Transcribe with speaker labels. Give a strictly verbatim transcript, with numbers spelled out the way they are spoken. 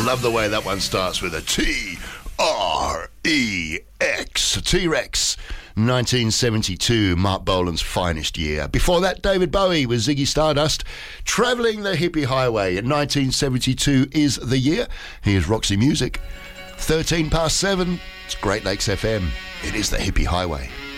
Speaker 1: Love the way that one starts with a T R E X. T-Rex. nineteen seventy-two, Mark Bolan's finest year. Before that, David Bowie with Ziggy Stardust. Travelling the Hippie Highway in nineteen seventy-two is the year. Here's Roxy Music. thirteen past seven. It's Great Lakes F M. It is the Hippie Highway.